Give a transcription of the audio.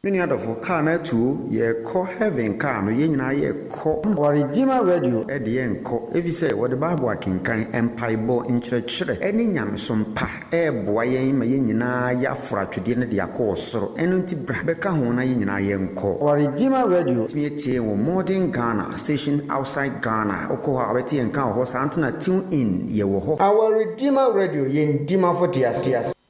Many other for car na too, ye call heaven car, me yen na ye call or Redeemer Radio at the end call. If you say what the Bible can empire bo in church, any yam some pa, boy, me yen na ya fra to the end of the course, so enunti brabeka hona yen na yen call. Or Redeemer Radio, me tea modern Ghana, station outside Ghana, Okoha, Betty and Cow, Santana tune in, ye wo. Our Redeemer Radio, yen Dima for Tias.